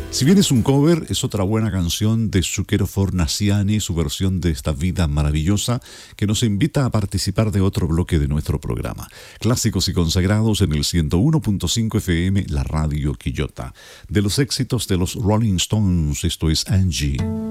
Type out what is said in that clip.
Si bien es un cover, es otra buena canción de Zucchero Fornaciani, su versión de Esta vida maravillosa, que nos invita a participar de otro bloque de nuestro programa. Clásicos y consagrados en el 101.5 FM, la radio Quillota. De los éxitos de los Rolling Stones, esto es Angie.